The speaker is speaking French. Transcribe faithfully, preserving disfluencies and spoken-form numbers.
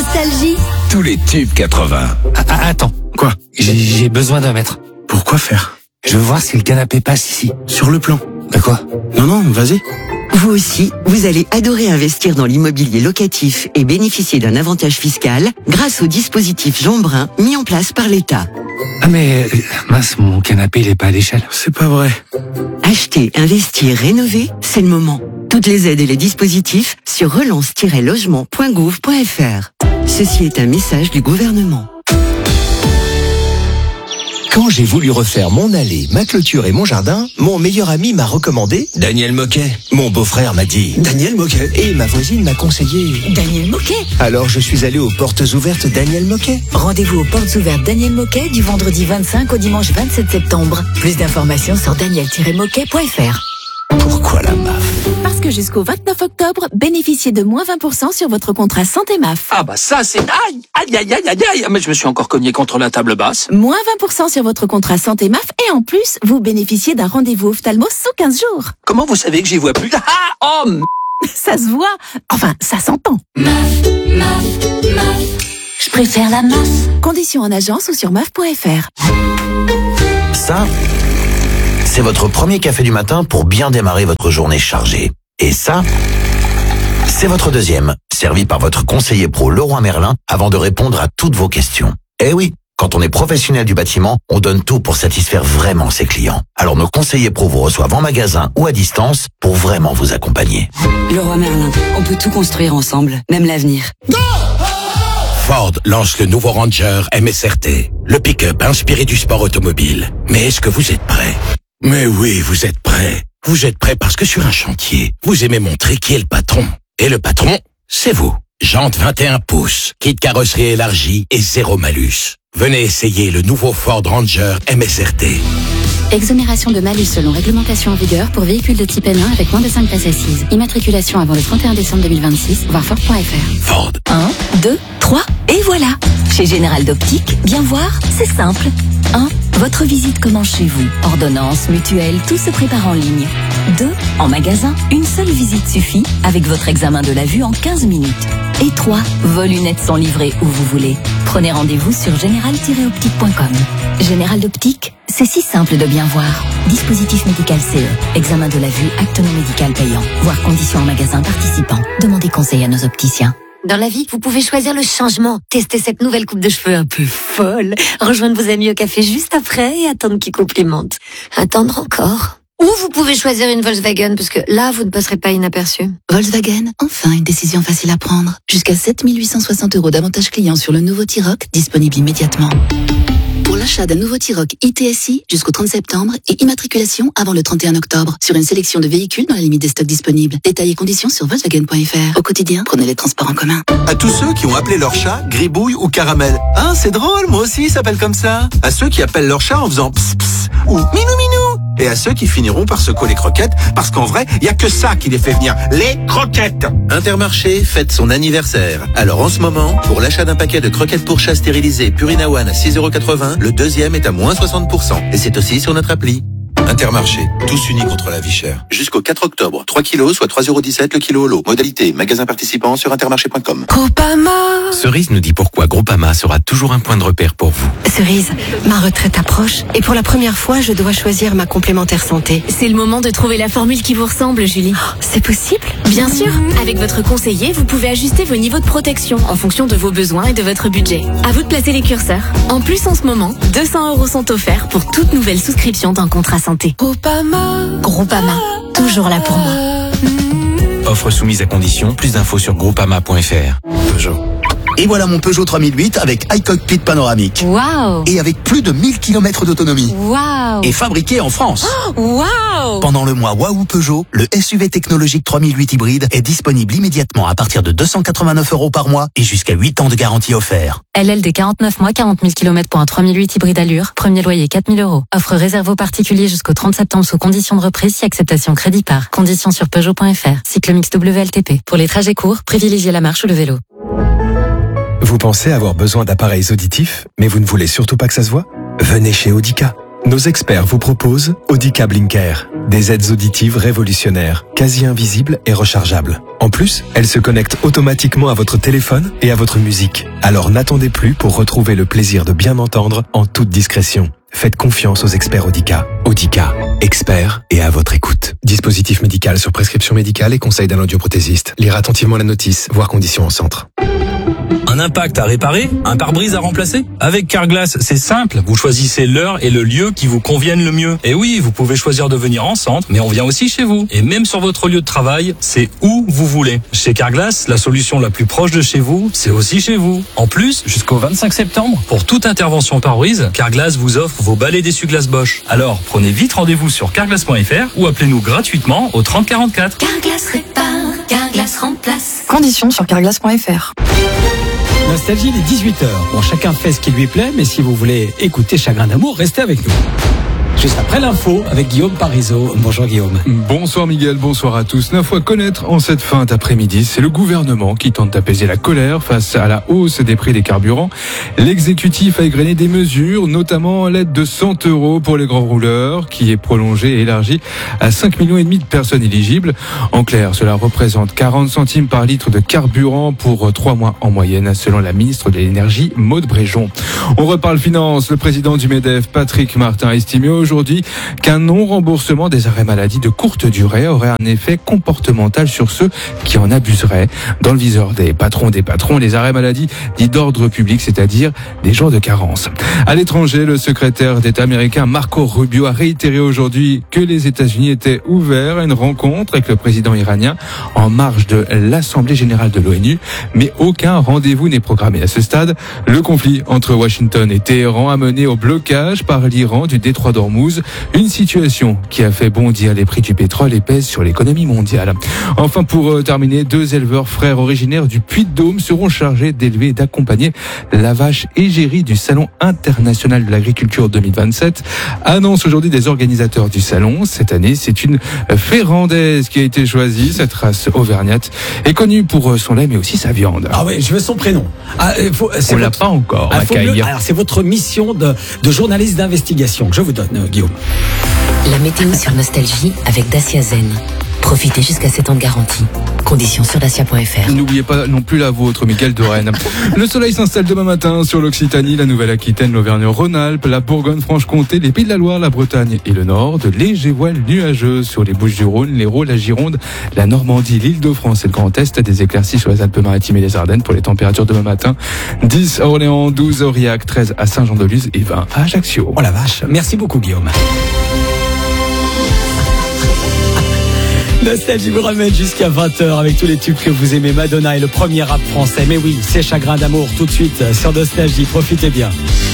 Nostalgie. Tous les tubes quatre-vingts. Ah, attends. Quoi? J'ai, j'ai besoin d'un mètre. Pourquoi faire? Je veux voir si le canapé passe ici. Sur le plan. De quoi? Non, non, vas-y. Vous aussi, vous allez adorer investir dans l'immobilier locatif et bénéficier d'un avantage fiscal grâce au dispositif Jeanbrun mis en place par l'État. Ah mais, mince, mon canapé, il est pas à l'échelle. C'est pas vrai. Acheter, investir, rénover, c'est le moment. Toutes les aides et les dispositifs sur relance tiret logement point gouv point f r. Ceci est un message du gouvernement. Quand j'ai voulu refaire mon allée, ma clôture et mon jardin, mon meilleur ami m'a recommandé Daniel Moquet. Mon beau-frère m'a dit Daniel Moquet. Et ma voisine m'a conseillé Daniel Moquet. Alors je suis allé aux portes ouvertes Daniel Moquet. Rendez-vous aux portes ouvertes Daniel Moquet du vendredi vingt-cinq au dimanche vingt-sept septembre. Plus d'informations sur daniel tiret moquet point f r. Pourquoi la M A F? Parce que jusqu'au vingt-neuf octobre, bénéficiez de moins vingt pour cent sur votre contrat santé M A F. Ah bah ça c'est... Aïe, aïe, aïe, aïe, aïe, aïe. Mais je me suis encore cogné contre la table basse. Moins vingt pour cent sur votre contrat santé M A F et en plus, vous bénéficiez d'un rendez-vous ophtalmo sous quinze jours. Comment vous savez que j'y vois plus? Ah, oh m... Ça se voit. Enfin, ça s'entend. M A F, M A F, M A F. Je préfère la M A F. Conditions en agence ou sur M A F point f r. Ça, c'est votre premier café du matin pour bien démarrer votre journée chargée. Et ça, c'est votre deuxième, servi par votre conseiller pro Leroy Merlin avant de répondre à toutes vos questions. Eh oui, quand on est professionnel du bâtiment, on donne tout pour satisfaire vraiment ses clients. Alors nos conseillers pro vous reçoivent en magasin ou à distance pour vraiment vous accompagner. Leroy Merlin, on peut tout construire ensemble, même l'avenir. Ford lance le nouveau Ranger M S R T, le pick-up inspiré du sport automobile. Mais est-ce que vous êtes prêts? Mais oui, vous êtes prêts. Vous êtes prêts parce que sur un chantier, vous aimez montrer qui est le patron. Et le patron, c'est vous. Jantes vingt et un pouces, kit carrosserie élargie et zéro malus. Venez essayer le nouveau Ford Ranger M S R T. Exonération de malus selon réglementation en vigueur pour véhicules de type N un avec moins de cinq places assises. Immatriculation avant le trente et un décembre deux mille vingt-six, voir Ford point f r. Ford. un, deux, trois, et voilà. Chez Général d'Optique, bien voir, c'est simple. un. Votre visite commence chez vous. Ordonnance, mutuelle, tout se prépare en ligne. deux. En magasin, une seule visite suffit avec votre examen de la vue en quinze minutes. Et trois. Vos lunettes sont livrées où vous voulez. Prenez rendez-vous sur général tiret optique point com. Général d'Optique, c'est si simple de bien voir. Dispositif médical C E. Examen de la vue, acte non médical payant. Voir conditions en magasin participant. Demandez conseil à nos opticiens. Dans la vie, vous pouvez choisir le changement. Tester cette nouvelle coupe de cheveux un peu folle. Rejoindre vos amis au café juste après et attendre qu'ils complimentent. Attendre encore. Ou vous pouvez choisir une Volkswagen parce que là, vous ne passerez pas inaperçu. Volkswagen, enfin une décision facile à prendre. Jusqu'à sept mille huit cent soixante euros d'avantages clients sur le nouveau T-Roc, disponible immédiatement. Pour l'achat d'un nouveau T-Roc I T S I jusqu'au trente septembre et immatriculation avant le trente et un octobre sur une sélection de véhicules dans la limite des stocks disponibles. Détails et conditions sur Volkswagen point f r. Au quotidien, prenez les transports en commun. À tous ceux qui ont appelé leur chat Gribouille ou Caramel. Hein, c'est drôle, moi aussi, il s'appelle comme ça. À ceux qui appellent leur chat en faisant pss pss ou minou minou. Et à ceux qui finiront par se coller croquettes, parce qu'en vrai, il y a que ça qui les fait venir, les croquettes. Intermarché fête son anniversaire. Alors en ce moment, pour l'achat d'un paquet de croquettes pour chat stérilisées Purina One à six euros quatre-vingts, le deuxième est à moins soixante pour cent. Et c'est aussi sur notre appli. Intermarché, tous unis contre la vie chère. Jusqu'au quatre octobre, trois kilos, soit trois euros dix-sept le kilo au lot. Modalité, magasin participant sur intermarché point com. Groupama. Cerise nous dit pourquoi Groupama sera toujours un point de repère pour vous. Cerise, ma retraite approche et pour la première fois, je dois choisir ma complémentaire santé. C'est le moment de trouver la formule qui vous ressemble, Julie. Oh, c'est possible? Bien sûr. Avec votre conseiller, vous pouvez ajuster vos niveaux de protection en fonction de vos besoins et de votre budget. À vous de placer les curseurs. En plus, en ce moment, deux cents euros sont offerts pour toute nouvelle souscription d'un contrat santé. Groupama. Groupama, toujours là pour moi. Offre soumise à condition, plus d'infos sur groupama point f r. Peugeot. Et voilà mon Peugeot trois mille huit avec iCockpit panoramique. Waouh. Et avec plus de mille kilomètres d'autonomie. Waouh. Et fabriqué en France. Waouh. Pendant le mois Waouh Peugeot, le S U V technologique trois mille huit hybride est disponible immédiatement à partir de deux cent quatre-vingt-neuf euros par mois et jusqu'à huit ans de garantie offert. L L D quarante-neuf mois, quarante mille kilomètres pour un trois mille huit hybride allure. Premier loyer quatre mille euros. Offre réservée aux particuliers jusqu'au trente septembre sous conditions de reprise si acceptation crédit par. Conditions sur Peugeot point f r. Cycle mix W L T P. Pour les trajets courts, privilégiez la marche ou le vélo. Vous pensez avoir besoin d'appareils auditifs, mais vous ne voulez surtout pas que ça se voit? Venez chez Audica. Nos experts vous proposent Audica Blinker, des aides auditives révolutionnaires, quasi invisibles et rechargeables. En plus, elles se connectent automatiquement à votre téléphone et à votre musique. Alors n'attendez plus pour retrouver le plaisir de bien entendre en toute discrétion. Faites confiance aux experts Audica. Audica, experts et à votre écoute. Dispositif médical sur prescription médicale et conseil d'un audioprothésiste. Lire attentivement la notice, voir conditions en centre. Un impact à réparer? Un pare-brise à remplacer? Avec Carglass, c'est simple. Vous choisissez l'heure et le lieu qui vous conviennent le mieux. Et oui, vous pouvez choisir de venir en centre, mais on vient aussi chez vous. Et même sur votre lieu de travail, c'est où vous voulez. Chez Carglass, la solution la plus proche de chez vous, c'est aussi chez vous. En plus, jusqu'au vingt-cinq septembre, pour toute intervention pare-brise, Carglass vous offre vos balais d'essuie-glace Bosch. Alors, prenez vite rendez-vous sur carglass point f r ou appelez-nous gratuitement au trente quarante-quatre. Carglass répare, Carglass remplace. Conditions sur carglass point f r. Nostalgie, il est dix-huit heures. Bon, chacun fait ce qui lui plaît, mais si vous voulez écouter Chagrin d'amour, restez avec nous. Juste après l'info avec Guillaume Parisot. Bonjour Guillaume. Bonsoir Miguel, bonsoir à tous. Neuf fois connaître en cette fin d'après-midi, c'est le gouvernement qui tente d'apaiser la colère face à la hausse des prix des carburants. L'exécutif a égrené des mesures, notamment l'aide de cent euros pour les grands rouleurs, qui est prolongée et élargie à cinq millions et demi de personnes éligibles. En clair, cela représente quarante centimes par litre de carburant pour trois mois en moyenne, selon la ministre de l'Énergie, Maude Bréjon. On reparle finance. Le président du MEDEF, Patrick Martin, a estimé aujourd'hui qu'un non-remboursement des arrêts maladie de courte durée aurait un effet comportemental sur ceux qui en abuseraient. Dans le viseur des patrons des patrons, les arrêts maladie dits d'ordre public, c'est-à-dire des jours de carence. À l'étranger, le secrétaire d'État américain Marco Rubio a réitéré aujourd'hui que les États-Unis étaient ouverts à une rencontre avec le président iranien en marge de l'Assemblée générale de l'ONU, mais aucun rendez-vous n'est programmé à ce stade. Le conflit entre Washington et Téhéran a mené au blocage par l'Iran du détroit d'Ormuz, une situation qui a fait bondir les prix du pétrole et pèse sur l'économie mondiale. Enfin, pour terminer, deux éleveurs frères originaires du Puy-de-Dôme seront chargés d'élever et d'accompagner la vache égérie du Salon international de l'agriculture deux mille vingt-sept. Annonce aujourd'hui des organisateurs du salon. Cette année, c'est une Ferrandaise qui a été choisie. Cette race auvergnate est connue pour son lait mais aussi sa viande. Ah oui, je veux son prénom. Ah, faut, On l'a pas encore. Ah, le, alors c'est votre mission de, de journaliste d'investigation que je vous donne, Guillaume. La météo sur Nostalgie avec Dacia Zen. Profitez jusqu'à sept ans de garantie. Conditions sur dacia point f r. N'oubliez pas non plus la vôtre, Miguel de Rennes. Le soleil s'installe demain matin sur l'Occitanie, la Nouvelle-Aquitaine, l'Auvergne-Rhône-Alpes, la Bourgogne-Franche-Comté, les Pays de la Loire, la Bretagne et le Nord. De légers voiles nuageux sur les Bouches-du-Rhône, l'Hérault, la Gironde, la Normandie, l'Île-de-France et le Grand Est. Des éclaircies sur les Alpes-Maritimes et les Ardennes pour les températures demain matin. dix à Orléans, douze à Aurillac, treize à Saint-Jean-de-Luz et vingt à Ajaccio. Oh la vache. Merci beaucoup, Guillaume. Nostalgie vous ramène jusqu'à vingt heures avec tous les tubes que vous aimez. Madonna et le premier rap français. Mais oui, c'est Chagrin d'amour tout de suite sur Nostalgie. Profitez bien.